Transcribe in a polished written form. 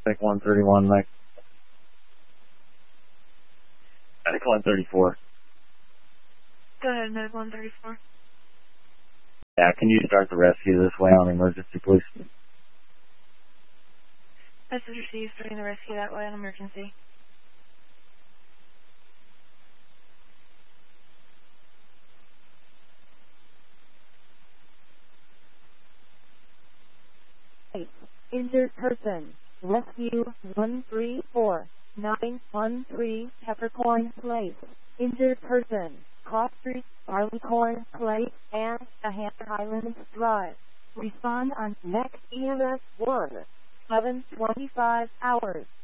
Medic 131, Medic 134. Go ahead, Medic 134. Yeah, can you start the rescue this way on emergency, please? Message received, starting the rescue that way on emergency. Injured person. Rescue 134913 Peppercorn Place. Injured person. Cross Street, Barleycorn Place, and Highlands Drive. Respond on next EMS 1. 7:25 hours.